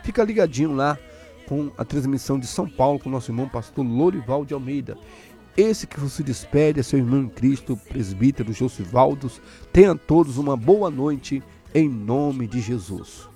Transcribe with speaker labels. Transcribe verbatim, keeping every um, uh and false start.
Speaker 1: Fica ligadinho lá com a transmissão de São Paulo com o nosso irmão pastor Lorival de Almeida. Esse que você despede é seu irmão em Cristo, presbítero Josivaldos. Tenham todos uma boa noite em nome de Jesus.